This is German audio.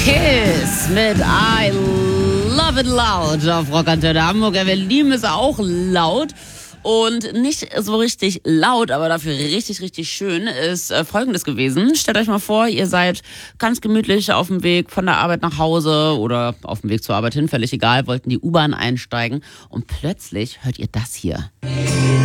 Kiss mit I Love It Loud auf Rockantenne Hamburg. Wir lieben es auch laut. Und nicht so richtig laut, aber dafür richtig, richtig schön ist Folgendes gewesen. Stellt euch mal vor, ihr seid ganz gemütlich auf dem Weg von der Arbeit nach Hause oder auf dem Weg zur Arbeit hin, völlig egal, wollten die U-Bahn einsteigen und plötzlich hört ihr das hier.